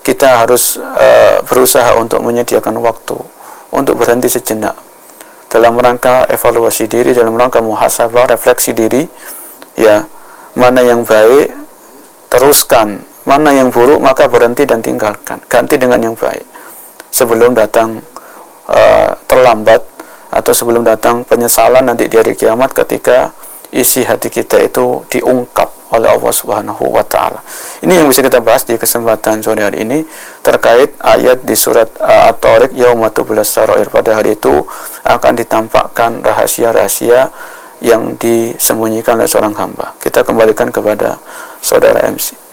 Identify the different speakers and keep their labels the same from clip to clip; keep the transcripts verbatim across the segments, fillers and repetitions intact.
Speaker 1: kita harus uh, berusaha untuk menyediakan waktu untuk berhenti sejenak dalam rangka evaluasi diri, dalam rangka muhasabah, refleksi diri, ya, mana yang baik teruskan, mana yang buruk maka berhenti dan tinggalkan, ganti dengan yang baik sebelum datang uh, terlambat atau sebelum datang penyesalan nanti di hari kiamat ketika isi hati kita itu diungkap oleh Allah Subhanahu wa taala. Ini yang bisa kita bahas di kesempatan sore hari ini terkait ayat di surat uh, At-Tariq, yauma tublas sarair, pada hari itu akan ditampakkan rahasia-rahasia yang disembunyikan oleh seorang hamba. Kita kembalikan kepada saudara M C.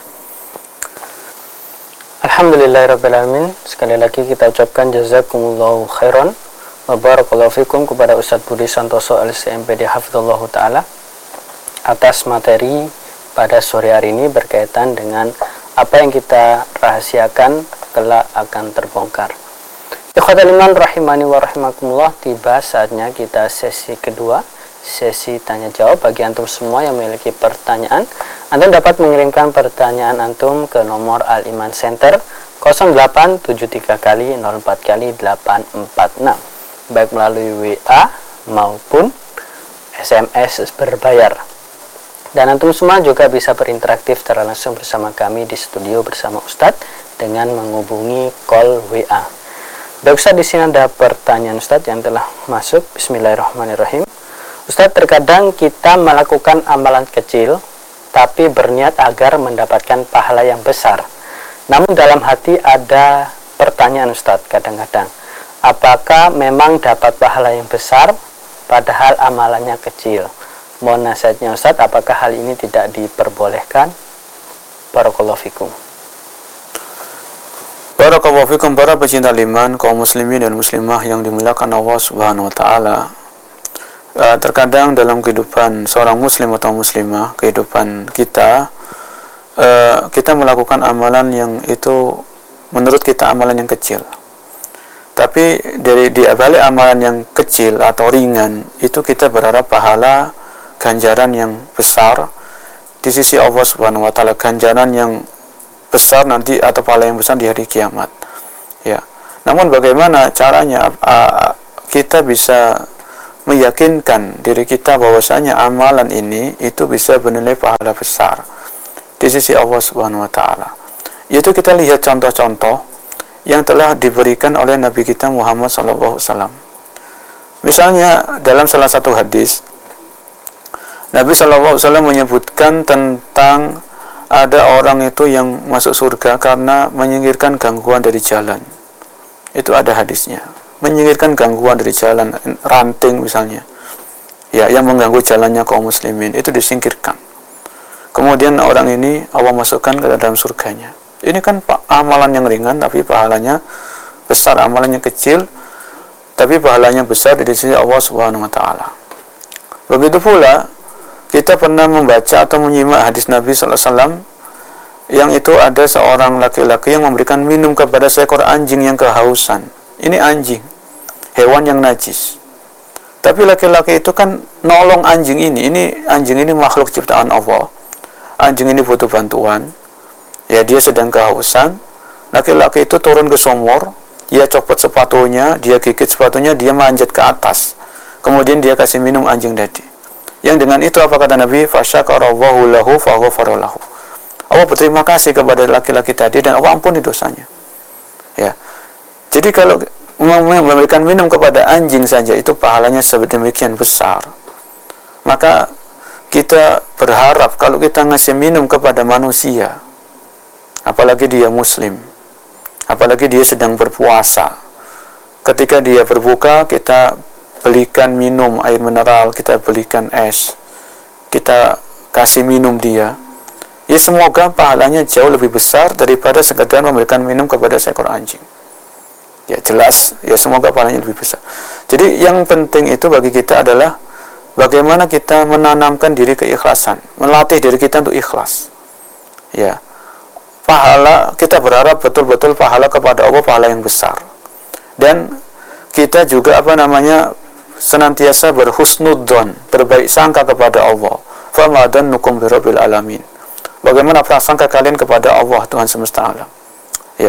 Speaker 2: Alhamdulillahirabbil alamin. Sekali lagi kita ucapkan jazakumullahu khairan wa barakallahu fikum kepada Ustaz Budi Santoso L C M P D hafizallahu taala atas materi pada sore hari ini berkaitan dengan apa yang kita rahasiakan kelak akan terbongkar. Ikhwatal iman rahimani wa rahimakumullah, tiba saatnya kita sesi kedua, sesi tanya jawab. Bagi antum semua yang memiliki pertanyaan, antum dapat mengirimkan pertanyaan antum ke nomor Al Iman Center nol delapan tujuh tiga kali nol empat kali delapan empat enam, baik melalui W A maupun S M S berbayar. Dan antum semua juga bisa berinteraksi secara langsung bersama kami di studio bersama Ustadz dengan menghubungi call W A. Baik Ustadz, di sini ada pertanyaan Ustadz yang telah masuk. Bismillahirrahmanirrahim. Ustadz, terkadang kita melakukan amalan kecil tapi berniat agar mendapatkan pahala yang besar. Namun dalam hati ada pertanyaan Ustadz kadang-kadang, apakah memang dapat pahala yang besar padahal amalannya kecil? Mohon nasihatnya Ustadz, apakah hal ini tidak diperbolehkan? Barakallahu fikum.
Speaker 1: Barakallahu fikum para pecinta iman, kaum muslimin dan muslimah yang dimuliakan Allah Subhanahu wa taala. Uh, terkadang dalam kehidupan seorang muslim atau muslimah, kehidupan kita, uh, kita melakukan amalan yang itu menurut kita amalan yang kecil. Tapi dari di balik amalan yang kecil atau ringan itu kita berharap pahala, ganjaran yang besar di sisi Allah Subhanahu wa taala, ganjaran yang besar nanti atau pahala yang besar di hari kiamat. Ya. Namun bagaimana caranya uh, kita bisa meyakinkan diri kita bahwasanya amalan ini itu bisa bernilai pahala besar di sisi Allah Subhanahu wa taala? Yaitu kita lihat contoh-contoh yang telah diberikan oleh Nabi kita Muhammad sallallahu alaihi wasallam. Misalnya dalam salah satu hadis Nabi shallallahu alaihi wasallam menyebutkan tentang ada orang itu yang masuk surga karena menyingkirkan gangguan dari jalan. Itu ada hadisnya. Menyingkirkan gangguan dari jalan, ranting misalnya, ya, yang mengganggu jalannya kaum muslimin, itu disingkirkan. Kemudian orang ini Allah masukkan ke dalam surganya. Ini kan amalan yang ringan tapi pahalanya besar, amalannya kecil tapi pahalanya besar di sisi Allah Subhanahu wa taala. Begitu pula kita pernah membaca atau menyimak hadis Nabi sallallahu alaihi wasallam yang itu ada seorang laki-laki yang memberikan minum kepada seekor anjing yang kehausan. Ini anjing, hewan yang najis. Tapi laki-laki itu kan nolong anjing ini. Ini anjing ini makhluk ciptaan Allah. Anjing ini butuh bantuan. Ya, dia sedang kehausan. Laki-laki itu turun ke sumur, dia copot sepatunya, dia gigit sepatunya, dia manjat ke atas. Kemudian dia kasih minum anjing tadi. Yang dengan itu apa kata Nabi? Fasyakarallahu lahu faghfara lahu. Allah berterima kasih kepada laki-laki tadi dan Allah ampuni dosanya. Ya. Jadi kalau memberikan minum kepada anjing saja itu pahalanya sedemikian besar. Maka kita berharap kalau kita ngasih minum kepada manusia, apalagi dia muslim, apalagi dia sedang berpuasa, ketika dia berbuka kita belikan minum air mineral, kita belikan es, kita kasih minum dia, ya semoga pahalanya jauh lebih besar daripada sekedar memberikan minum kepada seekor anjing. Ya jelas, ya semoga pahalanya lebih besar. Jadi yang penting itu bagi kita adalah bagaimana kita menanamkan diri keikhlasan, melatih diri kita untuk ikhlas. Ya, pahala kita berharap betul-betul pahala kepada Allah, pahala yang besar. Dan kita juga apa namanya senantiasa berhusnudzon, berbaik sangka kepada Allah. Fa ma dhannukum birabbil alamin. Bagaimana prasangka kalian kepada Allah Tuhan semesta alam?